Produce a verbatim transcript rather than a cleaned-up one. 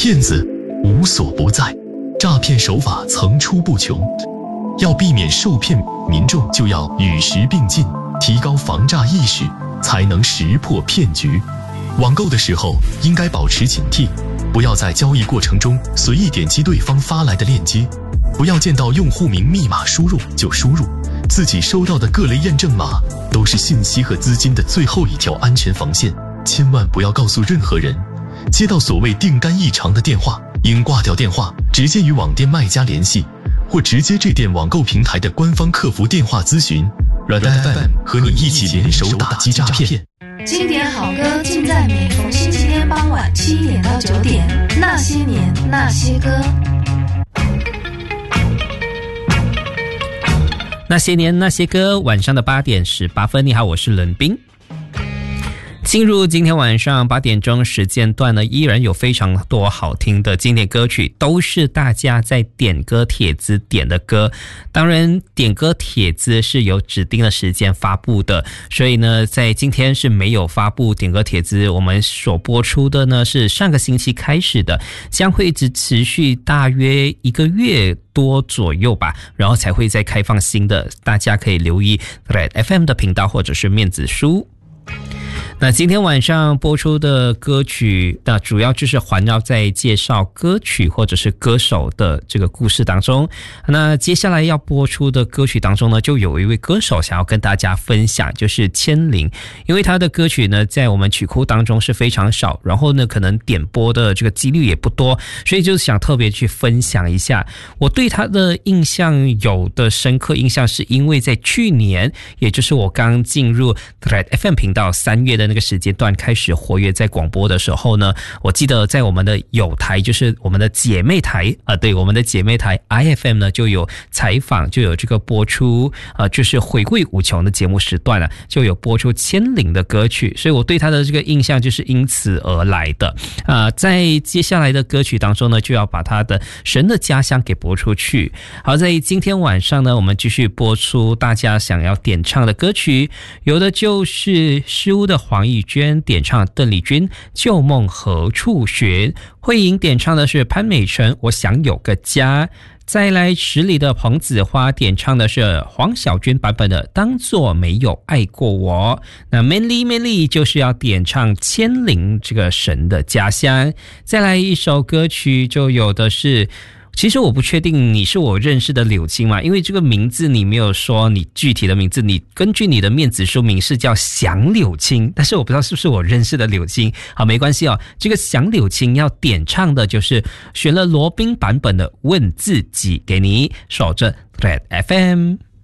骗子无所不在，诈骗手法层出不穷。要避免受骗，民众就要与时并进，提高防诈意识，才能识破骗局。网购的时候应该保持警惕，不要在交易过程中随意点击对方发来的链接，不要见到用户名密码输入就输入，自己收到的各类验证码都是信息和资金的最后一条安全防线，千万不要告诉任何人。接到所谓订单异常的电话，应挂掉电话，直接与网店卖家联系，或直接致电网购平台的官方客服电话咨询。软 F M 和你一起联手打击诈骗。 经典好歌尽在每逢星期天傍晚七点到九点，那些年那些歌。 那些年那些歌，晚上的八点十八分。你好，我是冷冰。进入今天晚上八点钟时间段呢，依然有非常多好听的经典歌曲，都是大家在点歌帖子点的歌。当然点歌帖子是有指定的时间发布的，所以呢在今天是没有发布点歌帖子。我们所播出的呢是上个星期开始的，将会一直持续大约一个月多左右吧，然后才会再开放新的，大家可以留意 Red F M 的频道或者是面子书。那今天晚上播出的歌曲，那主要就是环绕在介绍歌曲或者是歌手的这个故事当中。那接下来要播出的歌曲当中呢，就有一位歌手想要跟大家分享，就是千灵。因为他的歌曲呢在我们曲库当中是非常少，然后呢可能点播的这个几率也不多，所以就想特别去分享一下。我对他的印象有的深刻印象，是因为在去年，也就是我刚进入 Red F M 频道三月的那个时间段开始活跃在广播的时候呢，我记得在我们的友台，就是我们的姐妹台啊、呃，对，我们的姐妹台 I F M 呢就有采访，就有这个播出呃，就是回味无穷的节目时段了，就有播出千灵的歌曲，所以我对他的这个印象就是因此而来的。呃，在接下来的歌曲当中呢，就要把他的神的家乡给播出去。好，在今天晚上呢，我们继续播出大家想要点唱的歌曲，有的就是诗屋的黄义娟点唱邓丽君《旧梦何处寻》，慧颖点唱的是潘美辰《我想有个家》，再来十里的彭子花点唱的是黄小娟版本的《当作没有爱过我》。那 Manly Manly 就是要点唱千灵这个神的家乡。再来一首歌曲就有的是，其实我不确定你是我认识的柳青嘛，因为这个名字你没有说你具体的名字，你根据你的面子书名是叫祥柳青，但是我不知道是不是我认识的柳青。好，没关系哦，这个祥柳青要点唱的就是选了罗宾版本的《问自己》，给你守着 Red F M。